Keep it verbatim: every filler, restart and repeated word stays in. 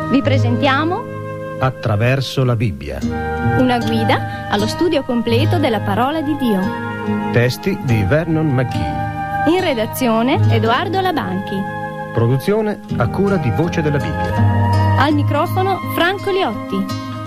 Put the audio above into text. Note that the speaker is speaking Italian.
Vi presentiamo Attraverso la Bibbia, una guida allo studio completo della parola di Dio. Testi di Vernon McGee. In redazione Edoardo Labanchi. Produzione a cura di Voce della Bibbia. Al microfono Franco Liotti.